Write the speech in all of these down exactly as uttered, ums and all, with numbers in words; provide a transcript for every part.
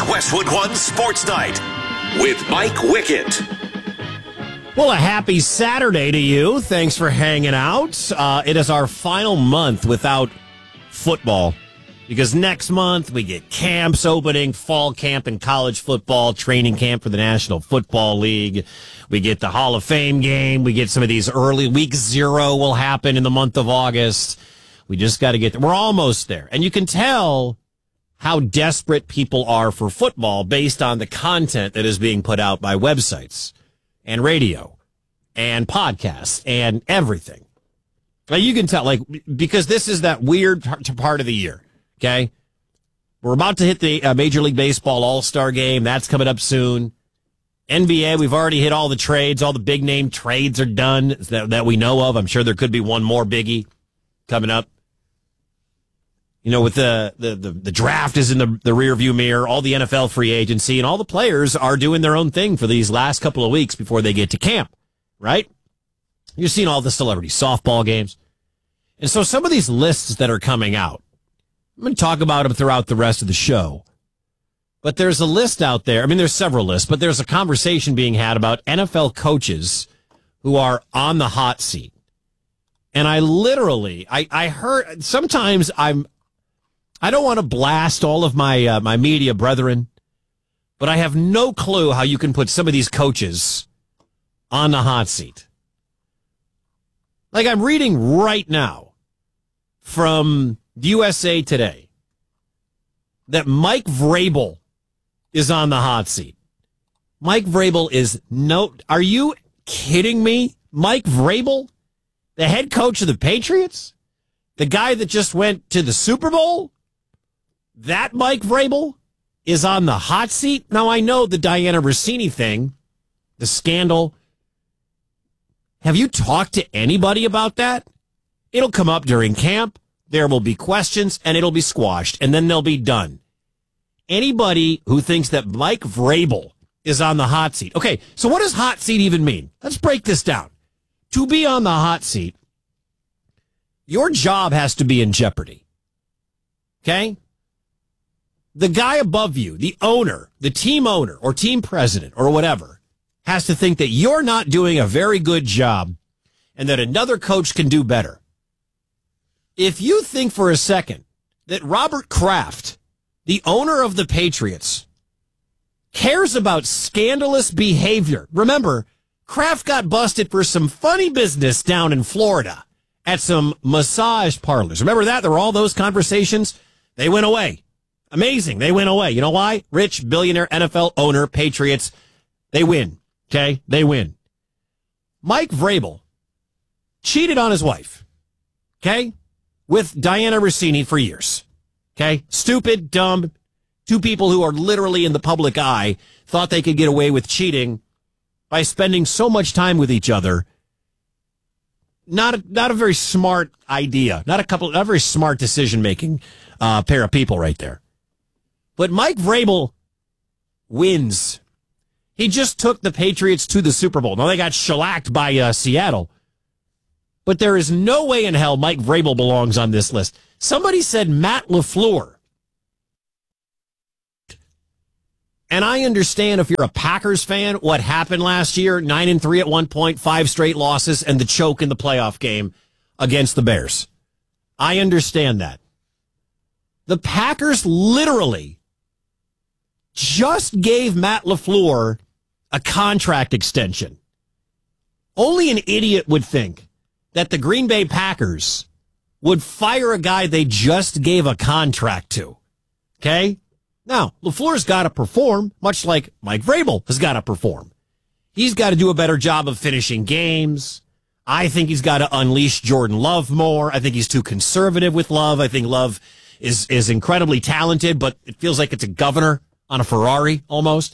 It's Westwood One Sports Night with Mike Wickett. Well, a happy Saturday to you. Thanks for hanging out. Uh, it is our final month without football because next month we get camps opening, fall camp in college football, training camp for the National Football League. We get the Hall of Fame game. We get some of these early week zero will happen in the month of August. We just got to get there. We're almost there. And you can tell how desperate people are for football based on the content that is being put out by websites and radio and podcasts and everything. Now you can tell, like, because this is that weird part of the year, okay? We're about to hit the uh, Major League Baseball All-Star Game. That's coming up soon. N B A, we've already hit all the trades. All the big-name trades are done that, that we know of. I'm sure there could be one more biggie coming up. You know, with the, the, the, the draft is in the, the rearview mirror, all the N F L free agency, and all the players are doing their own thing for these last couple of weeks before they get to camp, right? You're seeing all the celebrity softball games. And so some of these lists that are coming out, I'm going to talk about them throughout the rest of the show. But there's a list out there. I mean, there's several lists, but there's a conversation being had about N F L coaches who are on the hot seat. And I literally, I, I heard, sometimes I'm, I don't want to blast all of my uh, my media brethren, but I have no clue how you can put some of these coaches on the hot seat. Like I'm reading right now from U S A Today that Mike Vrabel is on the hot seat. Mike Vrabel is no... Are you kidding me? Mike Vrabel, the head coach of the Patriots? The guy that just went to the Super Bowl? That Mike Vrabel is on the hot seat? Now, I know the Diana Rossini thing, the scandal. Have you talked to anybody about that? It'll come up during camp. There will be questions, and it'll be squashed, and then they'll be done. Anybody who thinks that Mike Vrabel is on the hot seat. Okay, so what does hot seat even mean? Let's break this down. To be on the hot seat, your job has to be in jeopardy. Okay? The guy above you, the owner, the team owner or team president or whatever, has to think that you're not doing a very good job and that another coach can do better. If you think for a second that Robert Kraft, the owner of the Patriots, cares about scandalous behavior. Remember, Kraft got busted for some funny business down in Florida at some massage parlors. Remember that? There were all those conversations. They went away. Amazing. They went away. You know why? Rich, billionaire, N F L owner, Patriots. They win. Okay? They win. Mike Vrabel cheated on his wife. Okay? With Diana Rossini for years. Okay? Stupid, dumb, two people who are literally in the public eye thought they could get away with cheating by spending so much time with each other. Not a, not a very smart idea. Not a couple, not a very smart decision-making uh, pair of people right there. But Mike Vrabel wins. He just took the Patriots to the Super Bowl. Now, they got shellacked by uh, Seattle. But there is no way in hell Mike Vrabel belongs on this list. Somebody said Matt LaFleur. And I understand if you're a Packers fan, what happened last year, nine and three at one point, five straight losses, and the choke in the playoff game against the Bears. I understand that. The Packers literally just gave Matt LaFleur a contract extension. Only an idiot would think that the Green Bay Packers would fire a guy they just gave a contract to. Okay? Now, LaFleur's got to perform, much like Mike Vrabel has got to perform. He's got to do a better job of finishing games. I think he's got to unleash Jordan Love more. I think he's too conservative with Love. I think Love is, is incredibly talented, but it feels like it's a governor on a Ferrari almost.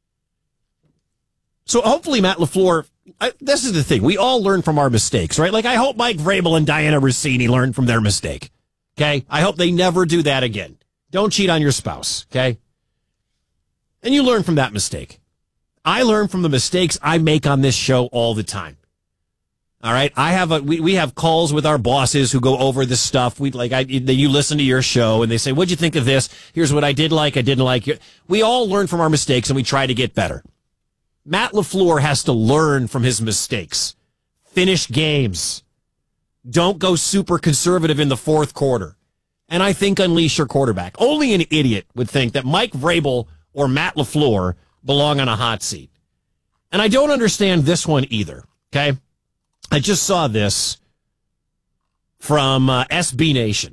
So hopefully Matt LaFleur, I, this is the thing. We all learn from our mistakes, right? Like I hope Mike Vrabel and Diana Rossini learn from their mistake. Okay? I hope they never do that again. Don't cheat on your spouse, okay? And you learn from that mistake. I learn from the mistakes I make on this show all the time. All right. I have a, we, we have calls with our bosses who go over this stuff. We like, I, you listen to your show and they say, what'd you think of this? Here's what I did like. I didn't like it. We all learn from our mistakes and we try to get better. Matt LaFleur has to learn from his mistakes. Finish games. Don't go super conservative in the fourth quarter. And I think unleash your quarterback. Only an idiot would think that Mike Vrabel or Matt LaFleur belong on a hot seat. And I don't understand this one either. Okay. I just saw this from uh, S B Nation.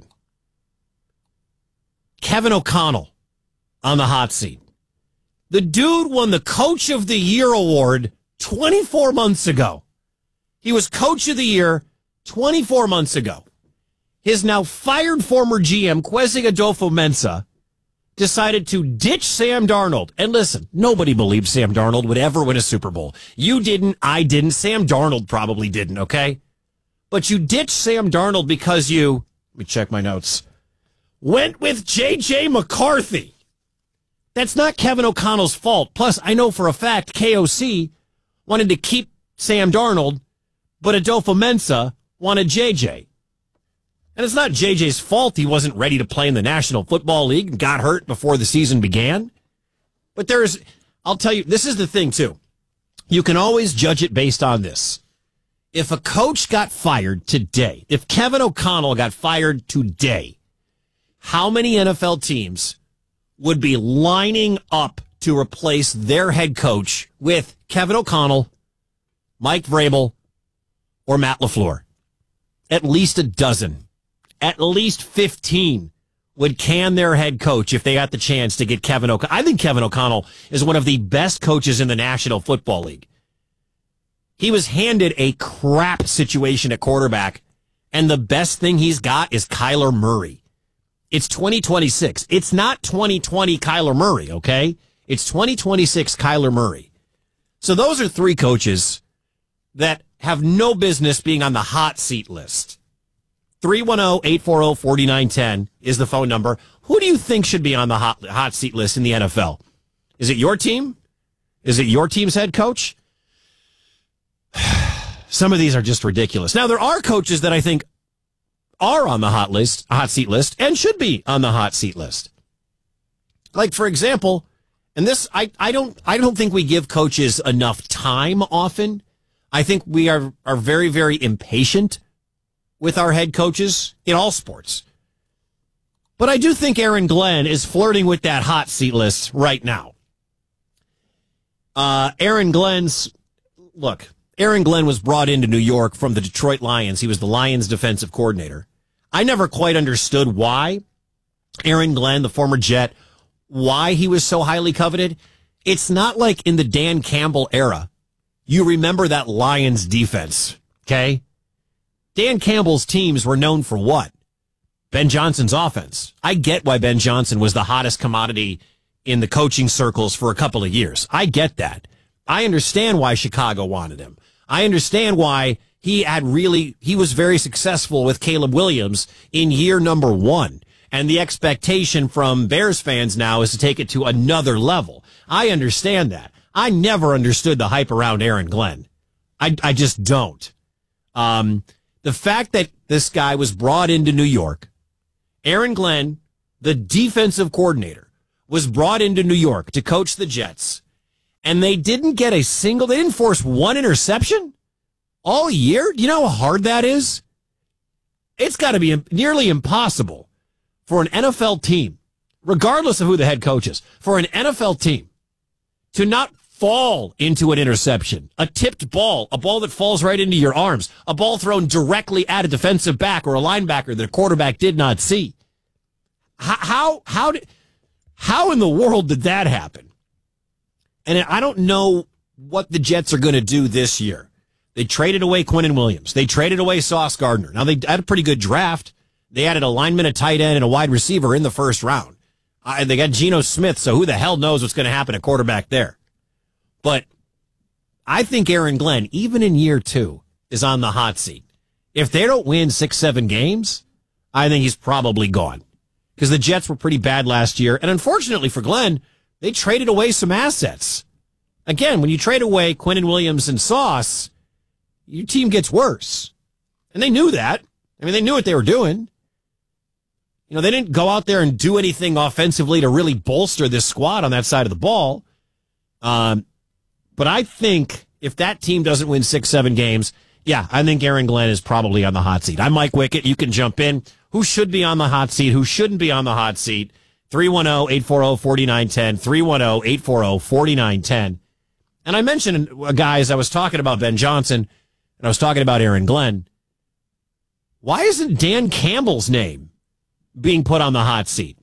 Kevin O'Connell on the hot seat. The dude won the Coach of the Year award twenty-four months ago. He was Coach of the Year twenty-four months ago. His now fired former G M, Kwesi Adofo-Mensah, decided to ditch Sam Darnold. And listen, nobody believed Sam Darnold would ever win a Super Bowl. You didn't, I didn't, Sam Darnold probably didn't, okay? But you ditched Sam Darnold because you, let me check my notes, went with J J McCarthy. That's not Kevin O'Connell's fault. Plus, I know for a fact K O C wanted to keep Sam Darnold, but Adofo-Mensah wanted J J. And it's not J J's fault he wasn't ready to play in the National Football League and got hurt before the season began. But there's, I'll tell you, this is the thing, too. You can always judge it based on this. If a coach got fired today, if Kevin O'Connell got fired today, how many N F L teams would be lining up to replace their head coach with Kevin O'Connell, Mike Vrabel, or Matt LaFleur? At least a dozen. At least fifteen would can their head coach if they got the chance to get Kevin O'Connell. I think Kevin O'Connell is one of the best coaches in the National Football League. He was handed a crap situation at quarterback, and the best thing he's got is Kyler Murray. It's twenty twenty-six. It's not twenty twenty Kyler Murray, okay? It's twenty twenty-six Kyler Murray. So those are three coaches that have no business being on the hot seat list. three one zero, eight four zero, four nine one zero is the phone number. Who do you think should be on the hot, hot seat list in the N F L? Is it your team? Is it your team's head coach? Some of these are just ridiculous. Now, there are coaches that I think are on the hot list, hot seat list, and should be on the hot seat list. Like, for example, and this, I, I don't, I don't think we give coaches enough time often. I think we are, are very, very impatient with our head coaches in all sports. But I do think Aaron Glenn is flirting with that hot seat list right now. Uh, Aaron Glenn's, look, Aaron Glenn was brought into New York from the Detroit Lions. He was the Lions defensive coordinator. I never quite understood why Aaron Glenn, the former Jet, why he was so highly coveted. It's not like in the Dan Campbell era. You remember that Lions defense, okay? Dan Campbell's teams were known for what? Ben Johnson's offense. I get why Ben Johnson was the hottest commodity in the coaching circles for a couple of years. I get that. I understand why Chicago wanted him. I understand why he had really, he was very successful with Caleb Williams in year number one. And the expectation from Bears fans now is to take it to another level. I understand that. I never understood the hype around Aaron Glenn. I, I just don't. Um, the fact that this guy was brought into New York, Aaron Glenn, the defensive coordinator, was brought into New York to coach the Jets, and they didn't get a single, they didn't force one interception all year. Do you know how hard that is? It's got to be nearly impossible for an N F L team, regardless of who the head coach is, for an N F L team to not fall into an interception, a tipped ball, a ball that falls right into your arms, a ball thrown directly at a defensive back or a linebacker that a quarterback did not see. How, how, how did, how in the world did that happen? And I don't know what the Jets are going to do this year. They traded away Quinnen Williams. They traded away Sauce Gardner. Now, they had a pretty good draft. They added a lineman, a tight end, and a wide receiver in the first round. Uh, they got Geno Smith, so who the hell knows what's going to happen at quarterback there. But I think Aaron Glenn, even in year two, is on the hot seat. If they don't win six, seven games, I think he's probably gone. Because the Jets were pretty bad last year. And unfortunately for Glenn, they traded away some assets. Again, when you trade away Quinnen Williams and Sauce, your team gets worse. And they knew that. I mean, they knew what they were doing. You know, they didn't go out there and do anything offensively to really bolster this squad on that side of the ball. Um, but I think if that team doesn't win six, seven games, yeah, I think Aaron Glenn is probably on the hot seat. I'm Mike Wickett. You can jump in. Who should be on the hot seat? Who shouldn't be on the hot seat? three one zero, eight four zero, four nine one zero, three one zero, eight four zero, four nine one zero. And I mentioned, guys, I was talking about Ben Johnson, and I was talking about Aaron Glenn. Why isn't Dan Campbell's name being put on the hot seat?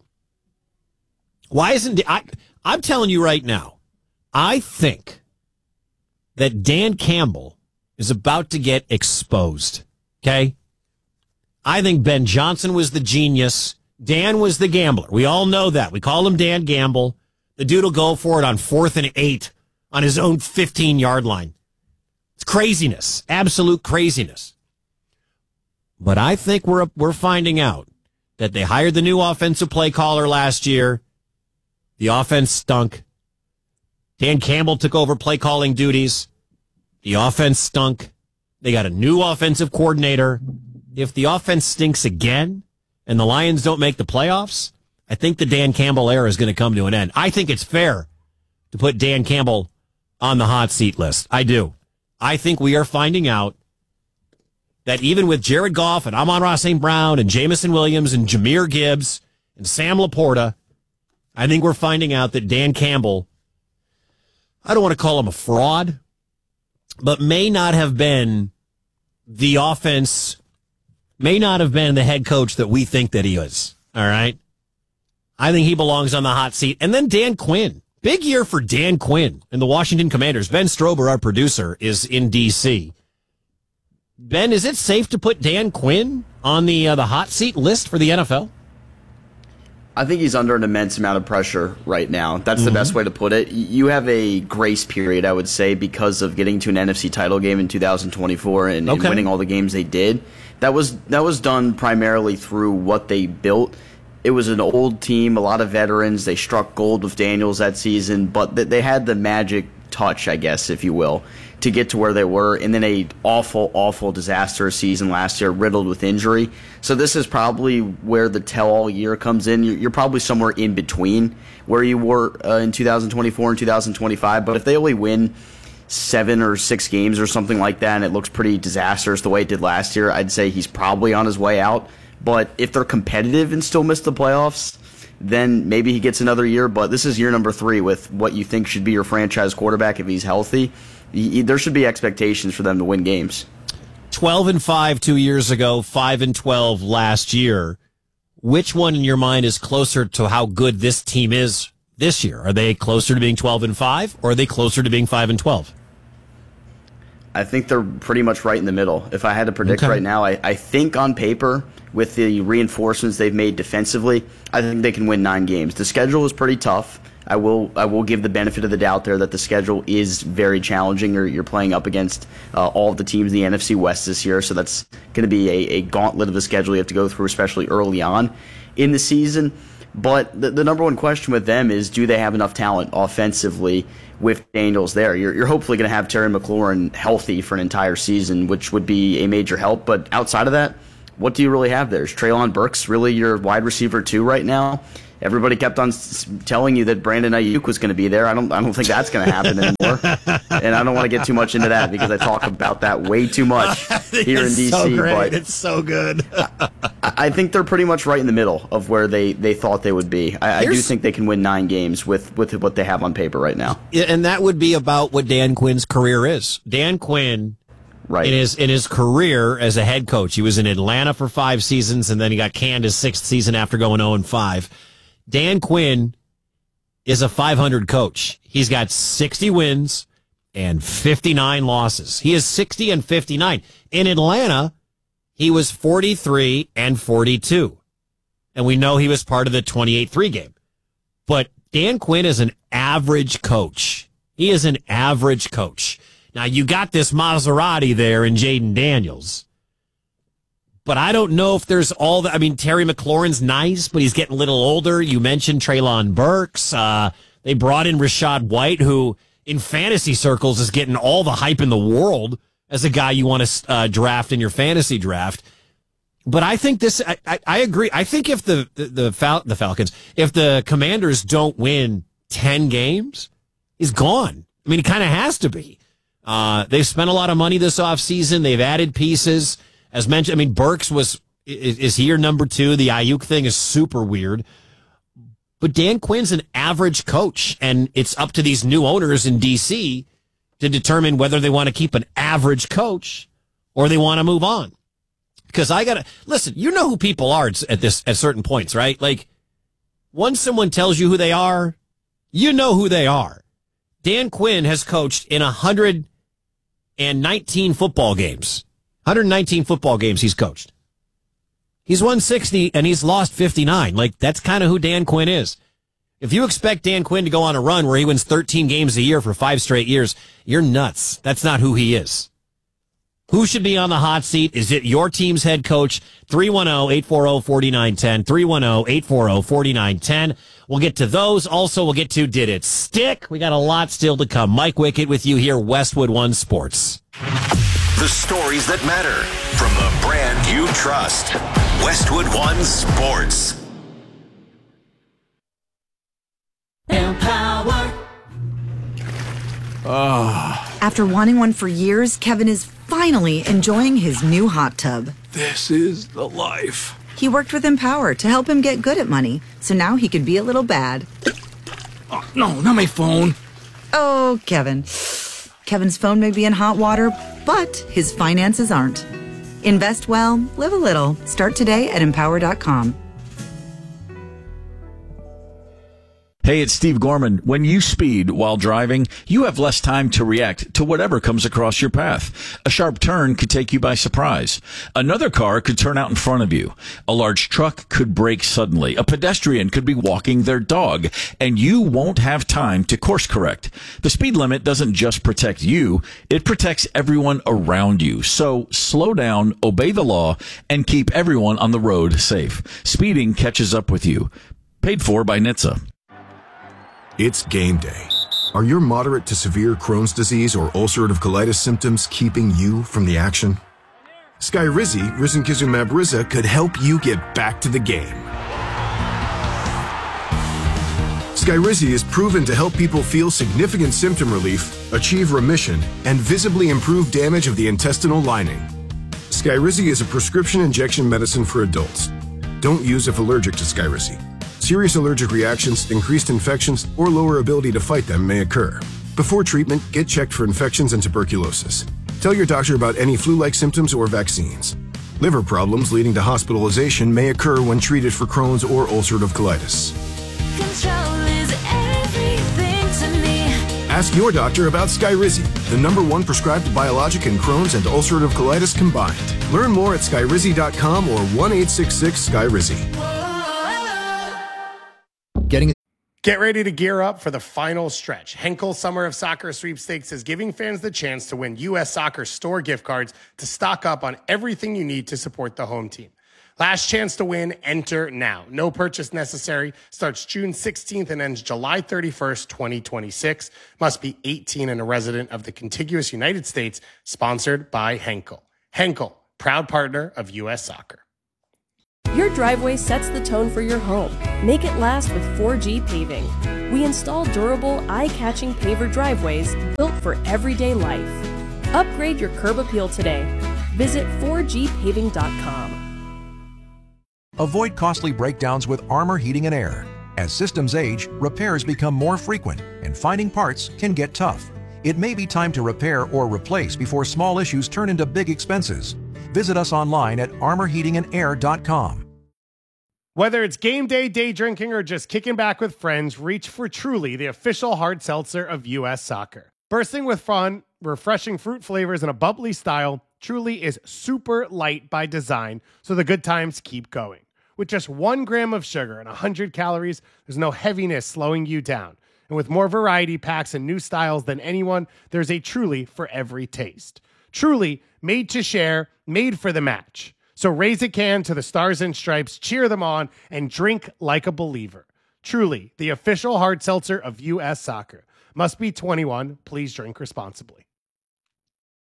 Why isn't... I, I'm telling you right now, I think that Dan Campbell is about to get exposed, okay? I think Ben Johnson was the genius. Dan was the gambler. We all know that. We call him Dan Gamble. The dude will go for it on fourth and eight on his own fifteen-yard line. It's craziness, absolute craziness. But I think we're we're finding out that they hired the new offensive play caller last year. The offense stunk. Dan Campbell took over play calling duties. The offense stunk. They got a new offensive coordinator. If the offense stinks again and the Lions don't make the playoffs, I think the Dan Campbell era is going to come to an end. I think it's fair to put Dan Campbell on the hot seat list. I do. I think we are finding out that even with Jared Goff and Amon-Ra Saint Brown and Jamison Williams and Jahmyr Gibbs and Sam Laporta, I think we're finding out that Dan Campbell, I don't want to call him a fraud, but may not have been the offense, may not have been the head coach that we think that he is. All right? I think he belongs on the hot seat. And then Dan Quinn. Big year for Dan Quinn and the Washington Commanders. Ben Strober, our producer, is in D C. Ben, is it safe to put Dan Quinn on the uh, the hot seat list for the N F L? I think he's under an immense amount of pressure right now. That's mm-hmm. the best way to put it. You have a grace period, I would say, because of getting to an N F C title game in two thousand twenty-four and, okay. and winning all the games they did. That was that was done primarily through what they built. It was an old team, a lot of veterans. They struck gold with Daniels that season, but they had the magic touch, I guess, if you will, to get to where they were. And then a awful, awful disastrous season last year, riddled with injury. So this is probably where the tell-all year comes in. You're probably somewhere in between where you were uh, in two thousand twenty-four and two thousand twenty-five. But if they only win seven or six games or something like that, and it looks pretty disastrous the way it did last year, I'd say he's probably on his way out. But if they're competitive and still miss the playoffs, then maybe he gets another year. But this is year number three with what you think should be your franchise quarterback if he's healthy. He, there should be expectations for them to win games. twelve and five two years ago, five and twelve last year. Which one in your mind is closer to how good this team is this year? Are they closer to being twelve and five, or are they closer to being five and twelve? I think they're pretty much right in the middle. If I had to predict okay. right now, I, I think on paper, with the reinforcements they've made defensively, I think they can win nine games. The schedule is pretty tough. I will I will give the benefit of the doubt there that the schedule is very challenging. You're, you're playing up against uh, all of the teams in the N F C West this year, so that's going to be a, a gauntlet of a schedule you have to go through, especially early on in the season. But the, the number one question with them is, do they have enough talent offensively with Daniels there? You're, you're hopefully going to have Terry McLaurin healthy for an entire season, which would be a major help. But outside of that, what do you really have there? Is Treylon Burks really your wide receiver two right now? Everybody kept on s- telling you that Brandon Ayuk was going to be there. I don't I don't think that's going to happen anymore. And I don't want to get too much into that because I talk about that way too much here in D C. So great. But it's so good. I, I think they're pretty much right in the middle of where they, they thought they would be. I, I do think they can win nine games with, with what they have on paper right now. And that would be about what Dan Quinn's career is. Dan Quinn, right. in his in his career as a head coach, he was in Atlanta for five seasons, and then he got canned his sixth season after going oh and five. Dan Quinn is a five hundred coach. He's got sixty wins and fifty-nine losses. He is sixty and fifty-nine. In Atlanta, he was forty-three and forty-two. And we know he was part of the twenty-eight three game. But Dan Quinn is an average coach. He is an average coach. Now, you got this Maserati there in Jaden Daniels. But I don't know if there's all the, I mean, Terry McLaurin's nice, but he's getting a little older. You mentioned Treylon Burks. Uh, they brought in Rachaad White, who in fantasy circles is getting all the hype in the world as a guy you want to uh, draft in your fantasy draft. But I think this, I, I, I agree. I think if the, the, the, Fal- the Falcons, if the Commanders don't win ten games, he's gone. I mean, he kind of has to be. Uh, they've spent a lot of money this offseason. They've added pieces. As mentioned, I mean, Burks was, is, is he your number two? The Ayuk thing is super weird. But Dan Quinn's an average coach, and it's up to these new owners in D C to determine whether they want to keep an average coach or they want to move on. Because I got to, listen, you know who people are at this, at certain points, right? Like, once someone tells you who they are, you know who they are. Dan Quinn has coached in one hundred nineteen football games. one hundred nineteen football games he's coached. He's won sixty and he's lost fifty-nine. Like, that's kind of who Dan Quinn is. If you expect Dan Quinn to go on a run where he wins thirteen games a year for five straight years, you're nuts. That's not who he is. Who should be on the hot seat? Is it your team's head coach? three one zero, eight four zero, four nine one zero. three one zero, eight four zero, four nine one zero. We'll get to those. Also, we'll get to Did It Stick? We got a lot still to come. Mike Wickett with you here, Westwood One Sports. The stories that matter from the brand you trust. Westwood One Sports. Empower. Oh. After wanting one for years, Kevin is finally enjoying his new hot tub. This is the life. He worked with Empower to help him get good at money, so now he could be a little bad. Oh, no, not my phone. Oh, Kevin. Kevin's phone may be in hot water, but his finances aren't. Invest well, live a little. Start today at empower dot com. Hey, it's Steve Gorman. When you speed while driving, you have less time to react to whatever comes across your path. A sharp turn could take you by surprise. Another car could turn out in front of you. A large truck could brake suddenly. A pedestrian could be walking their dog, and you won't have time to course correct. The speed limit doesn't just protect you, it protects everyone around you. So slow down, obey the law, and keep everyone on the road safe. Speeding catches up with you. Paid for by N H T S A. It's game day. Are your moderate to severe Crohn's disease or ulcerative colitis symptoms keeping you from the action? Skyrizi, risankizumab Riza, could help you get back to the game. Skyrizi is proven to help people feel significant symptom relief, achieve remission, and visibly improve damage of the intestinal lining. Skyrizi is a prescription injection medicine for adults. Don't use if allergic to Skyrizi. Serious allergic reactions, increased infections, or lower ability to fight them may occur. Before treatment, get checked for infections and tuberculosis. Tell your doctor about any flu-like symptoms or vaccines. Liver problems leading to hospitalization may occur when treated for Crohn's or ulcerative colitis. Control is everything to me. Ask your doctor about Skyrizi, the number one prescribed biologic in Crohn's and ulcerative colitis combined. Learn more at skyrizi dot com or one eight six six Skyrizi. Getting Get ready to gear up for the final stretch. Henkel Summer of Soccer Sweepstakes is giving fans the chance to win U S Soccer store gift cards to stock up on everything you need to support the home team. Last chance to win, enter now. No purchase necessary. Starts June sixteenth and ends July thirty-first, twenty twenty-six. Must be eighteen and a resident of the contiguous United States. Sponsored by Henkel. Henkel, proud partner of U S Soccer. Your driveway sets the tone for your home. Make it last with four G Paving. We install durable, eye-catching paver driveways built for everyday life. Upgrade your curb appeal today. Visit four G paving dot com. Avoid costly breakdowns with Armor Heating and Air. As systems age, repairs become more frequent, and finding parts can get tough. It may be time to repair or replace before small issues turn into big expenses. Visit us online at armor heating and air dot com. Whether it's game day, day drinking, or just kicking back with friends, reach for Truly, the official hard seltzer of U S Soccer. Bursting with fun, refreshing fruit flavors, and a bubbly style, Truly is super light by design, so the good times keep going. With just one gram of sugar and one hundred calories, there's no heaviness slowing you down. And with more variety packs and new styles than anyone, there's a Truly for every taste. Truly, made to share, made for the match. So raise a can to the Stars and Stripes, cheer them on, and drink like a believer. Truly, the official hard seltzer of U S Soccer. Must be twenty-one. Please drink responsibly.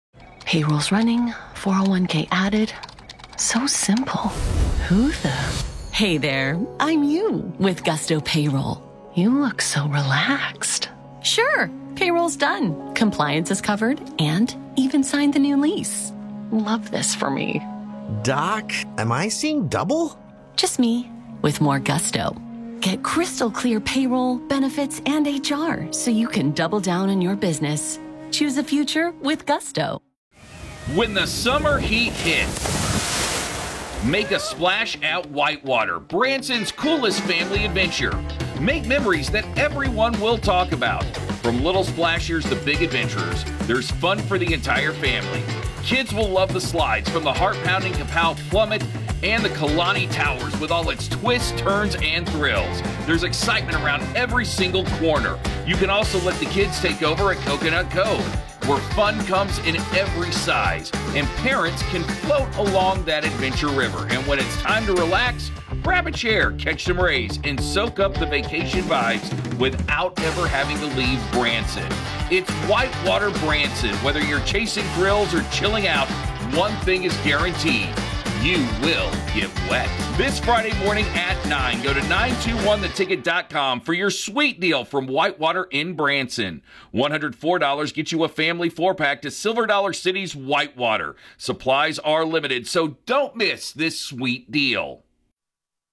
Payroll's running, four oh one k added. So simple. Who the? Hey there, I'm you with Gusto Payroll. You look so relaxed. Sure, payroll's done. Compliance is covered and even signed the new lease. Love this for me. Doc, am I seeing double? Just me with more gusto. Get crystal clear payroll, benefits, and H R so you can double down on your business. Choose a future with Gusto. When the summer heat hits, make a splash at Whitewater, Branson's coolest family adventure. Make memories that everyone will talk about. From little splashers to big adventurers, there's fun for the entire family. Kids will love the slides from the heart-pounding Kapow Plummet and the Kalani Towers with all its twists, turns, and thrills. There's excitement around every single corner. You can also let the kids take over at Coconut Cove, where fun comes in every size, and parents can float along that adventure river. And when it's time to relax, grab a chair, catch some rays, and soak up the vacation vibes without ever having to leave Branson. It's Whitewater Branson. Whether you're chasing thrills or chilling out, one thing is guaranteed: you will get wet. This Friday morning at nine, go to nine two one the ticket dot com for your sweet deal from Whitewater in Branson. one hundred four dollars gets you a family four-pack to Silver Dollar City's Whitewater. Supplies are limited, so don't miss this sweet deal.